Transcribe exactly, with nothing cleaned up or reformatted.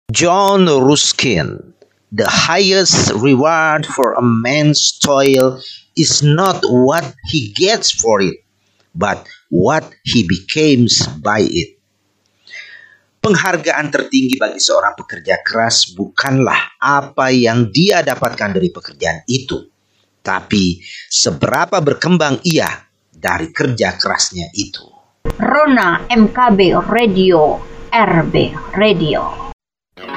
John Ruskin, the highest reward for a man's toil is not what he gets for it, but what he becomes by it. Penghargaan tertinggi bagi seorang pekerja keras bukanlah apa yang dia dapatkan dari pekerjaan itu, tapi seberapa berkembang ia dari kerja kerasnya itu. Rona M K B Radio, R B Radio.